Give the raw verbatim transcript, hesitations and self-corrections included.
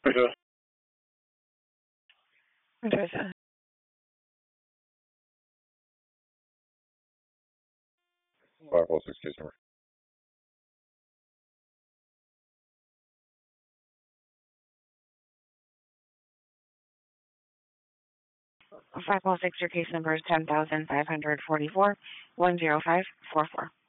Okay. Okay, sir. five oh six case number. five oh six, your case number is ten thousand five hundred forty-four, one zero five four four.